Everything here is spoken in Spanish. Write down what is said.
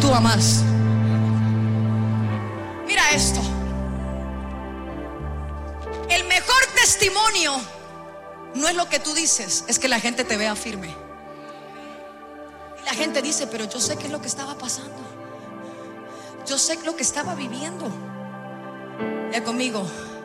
actúa más. Mira esto. El mejor testimonio no es lo que tú dices, es que la gente te vea firme. Y la gente dice, pero yo sé qué es lo que estaba pasando. Yo sé lo que estaba viviendo. Ya conmigo.